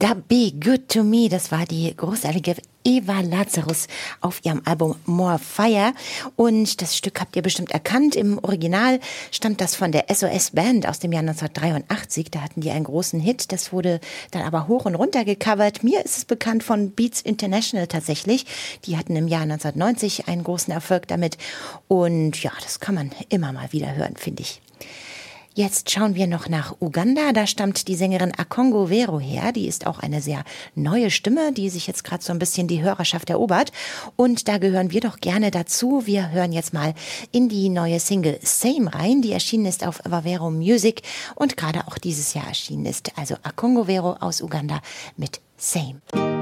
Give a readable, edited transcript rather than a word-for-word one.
Da Be Good to Me, das war die großartige Eva Lazarus auf ihrem Album More Fire. Und das Stück habt ihr bestimmt erkannt. Im Original stammt das von der SOS Band aus dem Jahr 1983. Da hatten die einen großen Hit. Das wurde dann aber hoch und runter gecovert. Mir ist es bekannt von Beats International tatsächlich. Die hatten im Jahr 1990 einen großen Erfolg damit. Und ja, das kann man immer mal wieder hören, finde ich. Jetzt schauen wir noch nach Uganda. Da stammt die Sängerin Akongo Vero her. Die ist auch eine sehr neue Stimme, die sich jetzt gerade so ein bisschen die Hörerschaft erobert. Und da gehören wir doch gerne dazu. Wir hören jetzt mal in die neue Single Same rein, die erschienen ist auf Vavero Music und gerade auch dieses Jahr erschienen ist. Also Akongo Vero aus Uganda mit Same.